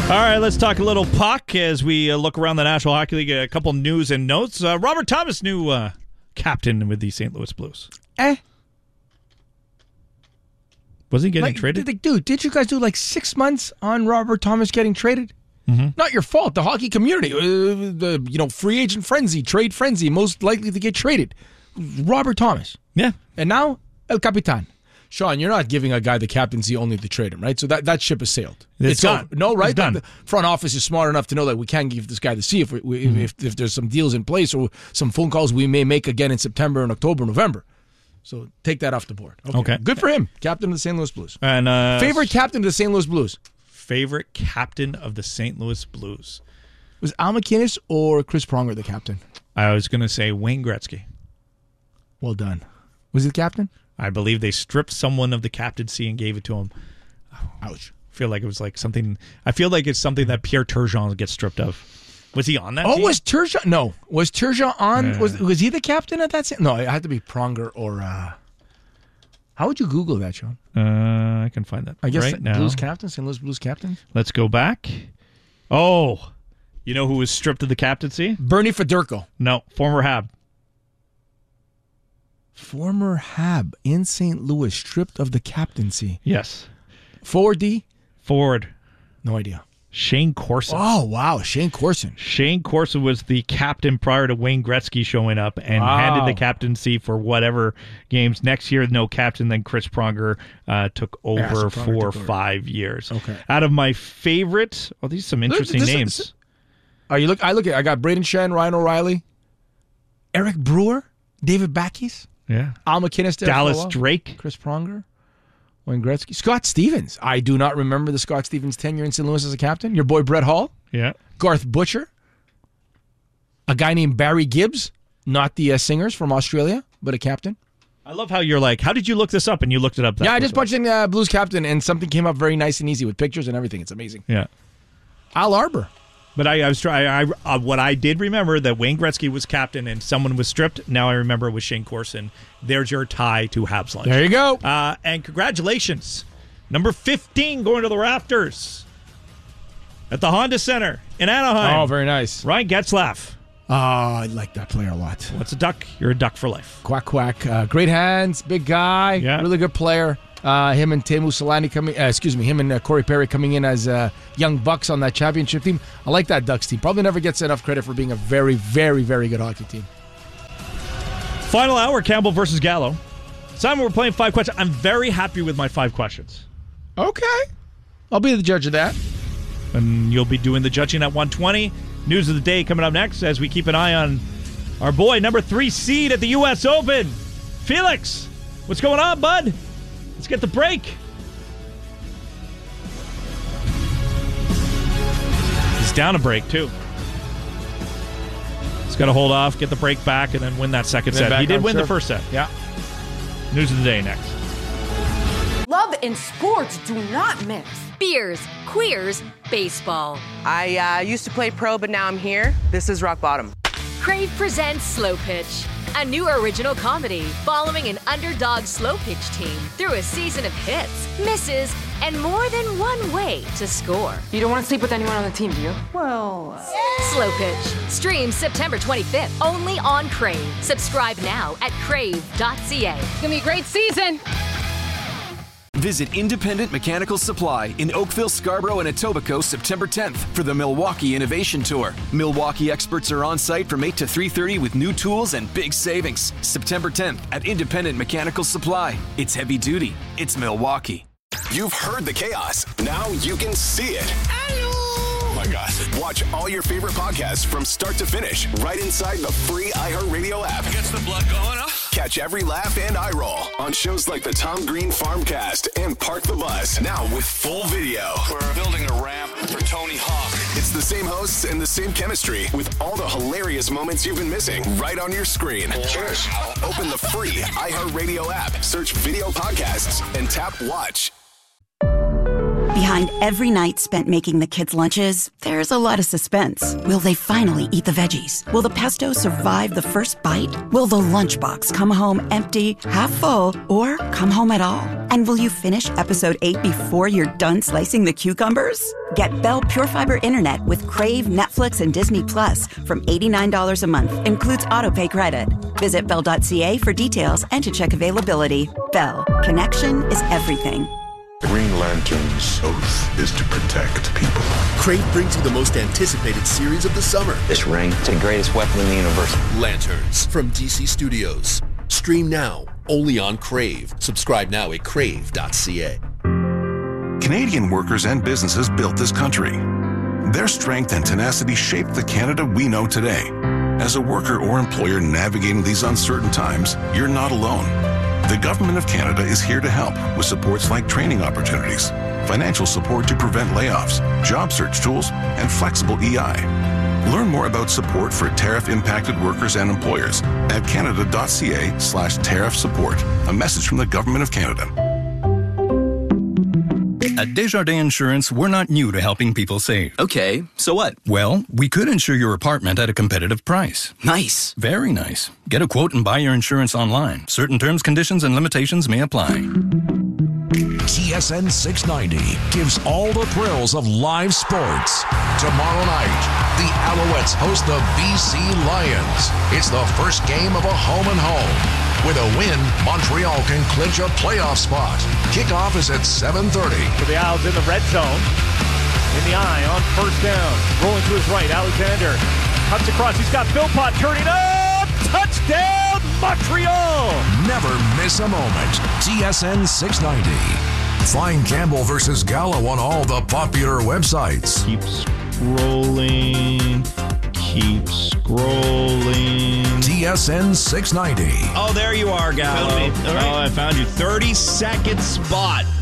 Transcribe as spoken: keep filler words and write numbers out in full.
All right, let's talk a little puck as we uh, look around the National Hockey League. A couple news and notes. Uh, Robert Thomas, new uh, captain with the Saint Louis Blues. Eh. Was he getting Like, traded? did- Dude, did you guys do like six months on Robert Thomas getting traded? Mm-hmm. Not your fault. The hockey community, uh, the you know free agent frenzy, trade frenzy, most likely to get traded. Robert Thomas. Yeah. And now El Capitan. Sean, you're not giving a guy the captaincy only to trade him, right? So that, that ship has sailed. It's gone. over. No, right? It's done. The front office is smart enough to know that we can't give this guy the C if, we, we, Mm-hmm. if if there's some deals in place or some phone calls we may make again in September and October, November. So take that off the board. Okay. Good for him. Captain of the Saint Louis Blues. And uh, Favorite captain of the Saint Louis Blues? favorite captain of the Saint Louis Blues. Was Al McInnes or Chris Pronger the captain? I was going to say Wayne Gretzky. Well done. Was he the captain? I believe they stripped someone of the captaincy and gave it to him. Ouch. I feel like it was like something. I feel like it's something that Pierre Turgeon gets stripped of. Was he on that Oh, team? was Turgeon? No. Was Turgeon on? Yeah. Was was he the captain at that? Sa- no, it had to be Pronger or. Uh, how would you Google that, Sean? Uh, I can find that I guess right now. Blues captain, Saint Louis Blues captain. Let's go back. Oh, you know who was stripped of the captaincy? Bernie Federko. No, former Hab. Former Hab in Saint Louis, stripped of the captaincy. Yes. four D? Forward. No idea. Shane Corson. Oh, wow. Shane Corson. Shane Corson was the captain prior to Wayne Gretzky showing up and Wow. handed the captaincy for whatever games. Next year, no captain. Then Chris Pronger uh, took over Yeah, so Pronger for took over. five years. Okay. Out of my favorite, oh, these are some interesting this is- names. Oh, you look. I look at. I got Braden Shen, Ryan O'Reilly, Eric Brewer, David Backes, Yeah. Al McInnes, there for a Dallas while, Drake. Chris Pronger, Wayne Gretzky, Scott Stevens. I do not remember the Scott Stevens tenure in Saint Louis as a captain. Your boy Brett Hall, Yeah. Garth Butcher, a guy named Barry Gibbs, not the uh, singers from Australia, but a captain. I love how you're like, how did you look this up? And you looked it up. That yeah, I just quickly. punched in uh, Blues captain, and something came up very nice and easy with pictures and everything. It's amazing. Yeah. Al Arbor. But I, I was trying. I, uh, what I did remember that Wayne Gretzky was captain and someone was stripped. Now I remember it was Shane Corson. There's your tie to Habs lunch. There you go. Uh, and congratulations, number fifteen going to the Raptors at the Honda Center in Anaheim. Oh, very nice. Ryan Getzlaff. Oh, I like that player a lot. What's a duck? You're a duck for life. Quack, quack. Uh, great hands, big guy, Yeah. really good player. Uh, him and Teemu Solani coming, uh, excuse me, him and uh, Corey Perry coming in as uh, young Bucks on that championship team. I like that Ducks team. Probably never gets enough credit for being a very, very, very good hockey team. Final hour, Campbell versus Gallo. Simon, we're playing five questions. I'm very happy with my five questions. Okay. I'll be the judge of that. And you'll be doing the judging at one twenty. News of the day coming up next as we keep an eye on our boy, number three seed at the U S Open, Felix. What's going on, bud? Let's get the break. He's down a break, too. He's got to hold off, get the break back, and then win that second Then set. back He did on win the serve. first set. Yeah. News of the day next. Love and sports do not mix. Beers, queers, baseball. I uh, used to play pro, but now I'm here. This is rock bottom. Crave presents Slow Pitch, a new original comedy following an underdog slow pitch team through a season of hits, misses, and more than one way to score. You don't want to sleep with anyone on the team, do you? Well, Slow Pitch streams September twenty-fifth only on Crave. Subscribe now at crave dot c a. it's gonna be a great season. Visit Independent Mechanical Supply in Oakville, Scarborough, and Etobicoke September tenth for the Milwaukee Innovation Tour. Milwaukee experts are on site from eight to three thirty with new tools and big savings. September tenth at Independent Mechanical Supply. It's heavy duty. It's Milwaukee. You've heard the chaos. Now you can see it. Oh my God. Watch all your favorite podcasts from start to finish right inside the free iHeartRadio app. Gets the blood going, huh? Catch every laugh and eye roll on shows like the Tom Green Farmcast and Park the Bus. Now with full video. We're building a ramp for Tony Hawk. It's the same hosts and the same chemistry with all the hilarious moments you've been missing right on your screen. Cheers. Open the free iHeartRadio app, search video podcasts, and tap watch. Behind every night spent making the kids' lunches, there's a lot of suspense. Will they finally eat the veggies? Will the pesto survive the first bite? Will the lunchbox come home empty, half full, or come home at all? And will you finish episode eight before you're done slicing the cucumbers? Get Bell Pure Fiber Internet with Crave, Netflix, and Disney Plus from eighty-nine dollars a month. Includes autopay credit. Visit bell dot c a for details and to check availability. Bell. Connection is everything. Green Lantern's oath is to protect people. Crave brings you the most anticipated series of the summer. This ring, it's the greatest weapon in the universe. Lanterns from D C Studios. Stream now, only on Crave. Subscribe now at crave dot c a. Canadian workers and businesses built this country. Their strength and tenacity shaped the Canada we know today. As a worker or employer navigating these uncertain times, you're not alone. The Government of Canada is here to help with supports like training opportunities, financial support to prevent layoffs, job search tools, and flexible E I. Learn more about support for tariff-impacted workers and employers at canada dot c a slash tariff support. A message from the Government of Canada. At Desjardins Insurance, we're not new to helping people save. Okay, so what? Well, we could insure your apartment at a competitive price. Nice. Very nice. Get a quote and buy your insurance online. Certain terms, conditions, and limitations may apply. T S N six ninety gives all the thrills of live sports. Tomorrow night, the Alouettes host the B C Lions. It's the first game of a home and home. With a win, Montreal can clinch a playoff spot. Kickoff is at seven thirty. For the Owls in the red zone. In the eye on first down. Rolling to his right, Alexander. Cuts across. He's got Philpott turning up. Touchdown, Montreal. Never miss a moment. T S N six ninety. Find Campbell versus Gallo on all the popular websites. Keep scrolling. Keep scrolling. T S N six ninety. Oh, there you are, Gallo. Found me. All right. Oh, I found you. thirty-second spot.